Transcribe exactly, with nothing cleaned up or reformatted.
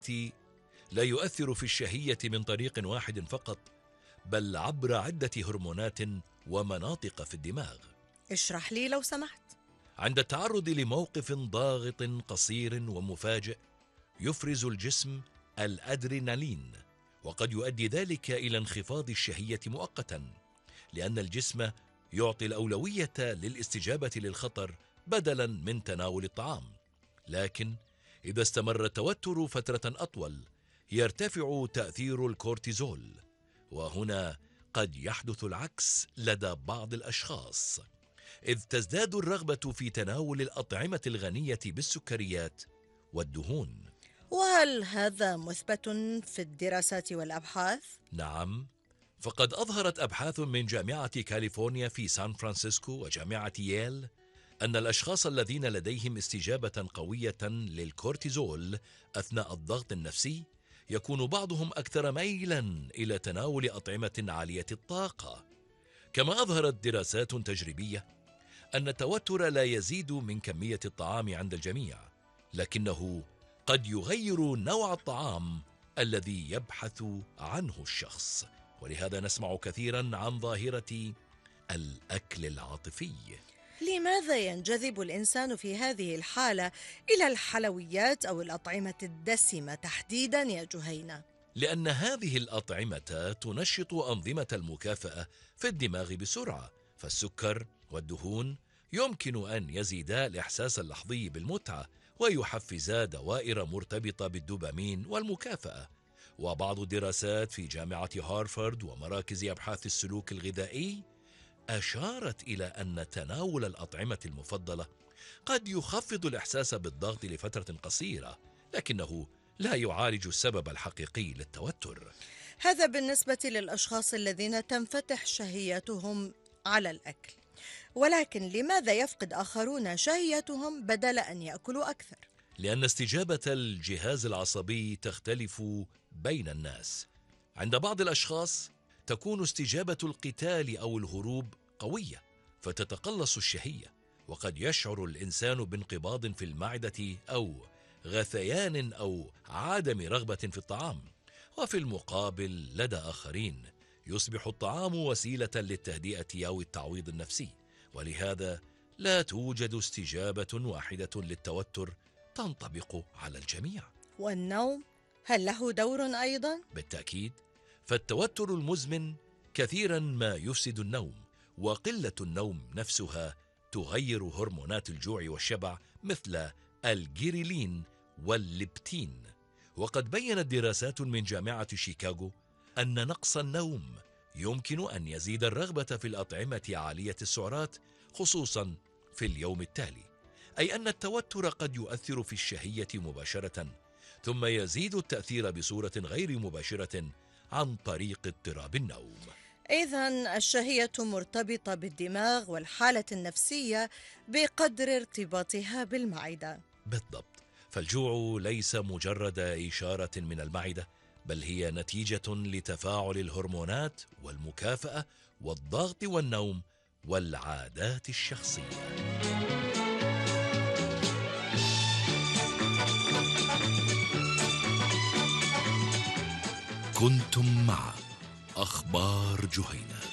لا يؤثر في الشهية من طريق واحد فقط، بل عبر عدة هرمونات ومناطق في الدماغ. اشرح لي لو سمحت. عند التعرض لموقف ضاغط قصير ومفاجئ يفرز الجسم الأدرينالين، وقد يؤدي ذلك إلى انخفاض الشهية مؤقتا، لأن الجسم يعطي الأولوية للاستجابة للخطر بدلا من تناول الطعام. لكن إذا استمر التوتر فترة أطول يرتفع تأثير الكورتيزول، وهنا قد يحدث العكس لدى بعض الأشخاص، إذ تزداد الرغبة في تناول الأطعمة الغنية بالسكريات والدهون. وهل هذا مثبت في الدراسات والأبحاث؟ نعم، فقد أظهرت أبحاث من جامعة كاليفورنيا في سان فرانسيسكو وجامعة ييل أن الأشخاص الذين لديهم استجابة قوية للكورتيزول أثناء الضغط النفسي يكون بعضهم أكثر ميلاً إلى تناول أطعمة عالية الطاقة. كما أظهرت دراسات تجريبية أن التوتر لا يزيد من كمية الطعام عند الجميع، لكنه قد يغير نوع الطعام الذي يبحث عنه الشخص. ولهذا نسمع كثيراً عن ظاهرة الأكل العاطفي. لماذا ينجذب الإنسان في هذه الحالة إلى الحلويات أو الأطعمة الدسمة تحديداً يا جهينة؟ لأن هذه الأطعمة تنشط أنظمة المكافأة في الدماغ بسرعة، فالسكر والدهون يمكن أن يزيدا الإحساس اللحظي بالمتعة ويحفزا دوائر مرتبطة بالدوبامين والمكافأة. وبعض الدراسات في جامعة هارفارد ومراكز أبحاث السلوك الغذائي أشارت إلى أن تناول الأطعمة المفضلة قد يخفض الإحساس بالضغط لفترة قصيرة، لكنه لا يعالج السبب الحقيقي للتوتر. هذا بالنسبة للأشخاص الذين تنفتح شهيتهم على الأكل، ولكن لماذا يفقد آخرون شهيتهم بدل أن يأكلوا أكثر؟ لأن استجابة الجهاز العصبي تختلف بين الناس. عند بعض الأشخاص تكون استجابة القتال أو الهروب قوية فتتقلص الشهية، وقد يشعر الإنسان بانقباض في المعدة أو غثيان أو عدم رغبة في الطعام. وفي المقابل لدى آخرين يصبح الطعام وسيلة للتهدئة أو التعويض النفسي، ولهذا لا توجد استجابة واحدة للتوتر تنطبق على الجميع. والنوم هل له دور أيضا؟ بالتأكيد، فالتوتر المزمن كثيرا ما يفسد النوم، وقلة النوم نفسها تغير هرمونات الجوع والشبع مثل الجيريلين والليبتين. وقد بيّنت دراسات من جامعة شيكاغو أن نقص النوم يمكن أن يزيد الرغبة في الأطعمة عالية السعرات، خصوصا في اليوم التالي، أي أن التوتر قد يؤثر في الشهية مباشرة، ثم يزيد التأثير بصورة غير مباشرة عن طريق اضطراب النوم. إذن الشهية مرتبطة بالدماغ والحالة النفسية بقدر ارتباطها بالمعدة. بالضبط، فالجوع ليس مجرد إشارة من المعدة، بل هي نتيجة لتفاعل الهرمونات والمكافأة والضغط والنوم والعادات الشخصية. كنتم مع أخبار جهينة.